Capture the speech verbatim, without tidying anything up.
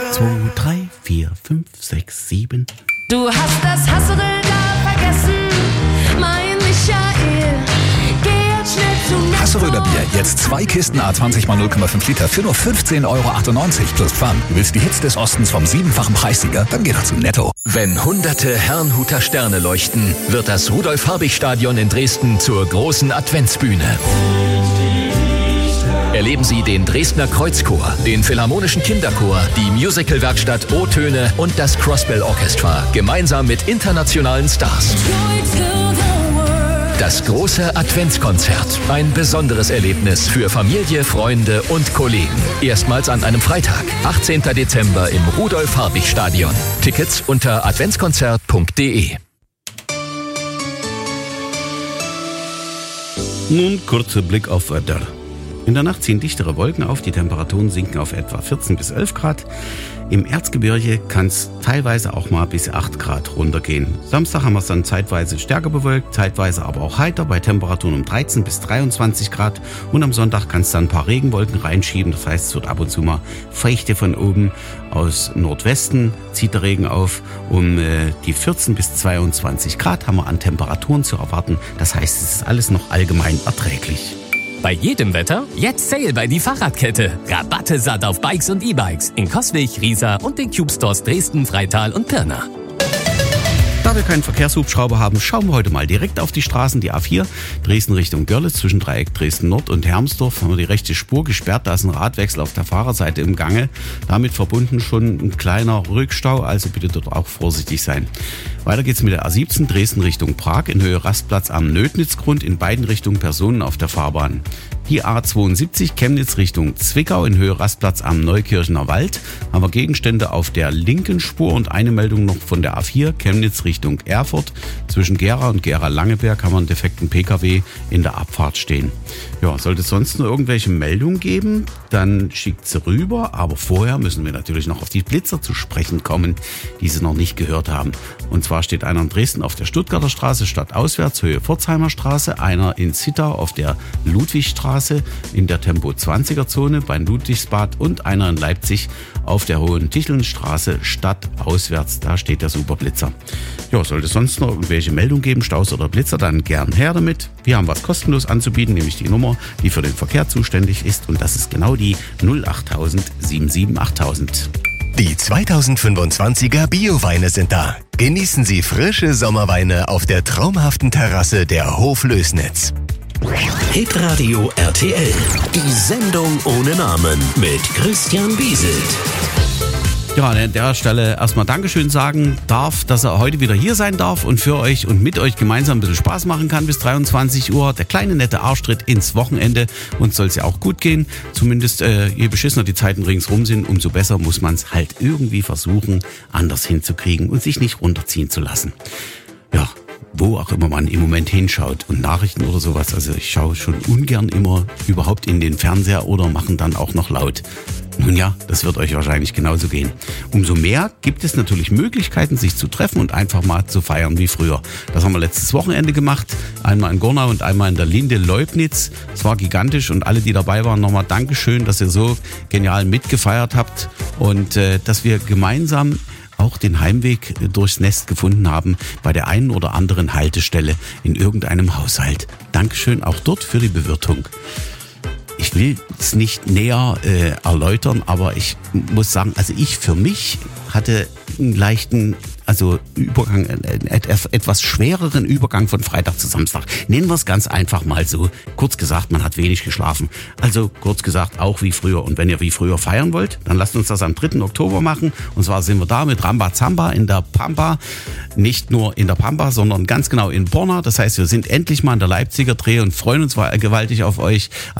zwei, drei, vier, fünf, sechs, sieben. Du hast das Hassel da vergessen, mein Michael. Geh jetzt schnell zu Netto. Hasseröder Bier, jetzt zwei Kisten A zwanzig mal null Komma fünf Liter für nur fünfzehn Euro achtundneunzig plus Pfand. Du willst die Hits des Ostens vom siebenfachen Preissieger? Dann geh doch zu Netto. Wenn hunderte Herrnhuter Sterne leuchten, wird das Rudolf-Habich-Stadion in Dresden zur großen Adventsbühne. Erleben Sie den Dresdner Kreuzchor, den Philharmonischen Kinderchor, die Musicalwerkstatt O-Töne und das Crossbell Orchestra gemeinsam mit internationalen Stars. Das große Adventskonzert. Ein besonderes Erlebnis für Familie, Freunde und Kollegen. Erstmals an einem Freitag, achtzehnten Dezember im Rudolf-Habich-Stadion. Tickets unter adventskonzert punkt de. Nun kurzer Blick auf Wetter. In der Nacht ziehen dichtere Wolken auf, die Temperaturen sinken auf etwa vierzehn bis elf Grad. Im Erzgebirge kann es teilweise auch mal bis acht Grad runtergehen. Samstag haben wir es dann zeitweise stärker bewölkt, zeitweise aber auch heiter bei Temperaturen um dreizehn bis dreiundzwanzig Grad. Und am Sonntag kann es dann ein paar Regenwolken reinschieben. Das heißt, es wird ab und zu mal Feuchte von oben aus Nordwesten, zieht der Regen auf. Um äh, die vierzehn bis zweiundzwanzig Grad haben wir an Temperaturen zu erwarten. Das heißt, es ist alles noch allgemein erträglich. Bei jedem Wetter jetzt Sale bei die Fahrradkette. Rabatte satt auf Bikes und E-Bikes in Coswig, Riesa und den Cube Stores Dresden, Freital und Pirna. Da wir keinen Verkehrshubschrauber haben, schauen wir heute mal direkt auf die Straßen. Die A vier, Dresden Richtung Görlitz, zwischen Dreieck Dresden Nord und Hermsdorf, haben wir die rechte Spur gesperrt. Da ist ein Radwechsel auf der Fahrerseite im Gange. Damit verbunden schon ein kleiner Rückstau, also bitte dort auch vorsichtig sein. Weiter geht's mit der A siebzehn, Dresden Richtung Prag, in Höhe Rastplatz am Nödnitzgrund, in beiden Richtungen Personen auf der Fahrbahn. Die A zweiundsiebzig, Chemnitz Richtung Zwickau, in Höhe Rastplatz am Neukirchener Wald, haben wir Gegenstände auf der linken Spur und eine Meldung noch von der A vier, Chemnitz Richtung Erfurt. Zwischen Gera und Gera-Langeberg haben wir einen defekten P K W in der Abfahrt stehen. Ja, sollte es sonst noch irgendwelche Meldungen geben, dann schickt sie rüber, aber vorher müssen wir natürlich noch auf die Blitzer zu sprechen kommen, die Sie noch nicht gehört haben. Und zwar steht einer in Dresden auf der Stuttgarter Straße stadtauswärts, Höhe Pforzheimer Straße, einer in Zittau auf der Ludwigstraße in der Tempo zwanziger Zone bei Ludwigsbad und einer in Leipzig auf der Hohen Tichelnstraße stadtauswärts, da steht der Superblitzer. Ja, sollte es sonst noch irgendwelche Meldungen geben, Staus oder Blitzer, dann gern her damit. Wir haben was kostenlos anzubieten, nämlich die Nummer, die für den Verkehr zuständig ist, und das ist genau die null achttausend siebenundsiebzig achttausend. Die zweitausendfünfundzwanziger Bioweine sind da. Genießen Sie frische Sommerweine auf der traumhaften Terrasse der Hoflößnitz. Hitradio R T L, die Sendung ohne Namen mit Christian Bieselt. Ja, an der Stelle erstmal Dankeschön sagen darf, dass er heute wieder hier sein darf und für euch und mit euch gemeinsam ein bisschen Spaß machen kann bis dreiundzwanzig Uhr. Der kleine nette Arschtritt ins Wochenende. Uns soll es ja auch gut gehen. Zumindest äh, je beschissener die Zeiten ringsrum sind, umso besser muss man es halt irgendwie versuchen, anders hinzukriegen und sich nicht runterziehen zu lassen. Ja, wo auch immer man im Moment hinschaut und Nachrichten oder sowas. Also ich schaue schon ungern immer überhaupt in den Fernseher oder machen dann auch noch laut. Nun ja, das wird euch wahrscheinlich genauso gehen. Umso mehr gibt es natürlich Möglichkeiten, sich zu treffen und einfach mal zu feiern wie früher. Das haben wir letztes Wochenende gemacht. Einmal in Gornau und einmal in der Linde Leubnitz. Es war gigantisch und alle, die dabei waren, nochmal Dankeschön, dass ihr so genial mitgefeiert habt und äh, dass wir gemeinsam auch den Heimweg durchs Nest gefunden haben bei der einen oder anderen Haltestelle in irgendeinem Haushalt. Dankeschön auch dort für die Bewirtung. Ich will es nicht näher äh, erläutern, aber ich muss sagen, also ich für mich hatte einen leichten, also Übergang, einen etwas schwereren Übergang von Freitag zu Samstag. Nennen wir es ganz einfach mal so. Kurz gesagt, man hat wenig geschlafen. Also kurz gesagt, auch wie früher. Und wenn ihr wie früher feiern wollt, dann lasst uns das am dritten Oktober machen. Und zwar sind wir da mit Rambazamba in der Pampa. Nicht nur in der Pampa, sondern ganz genau in Borna. Das heißt, wir sind endlich mal in der Leipziger Dreh und freuen uns gewaltig auf euch.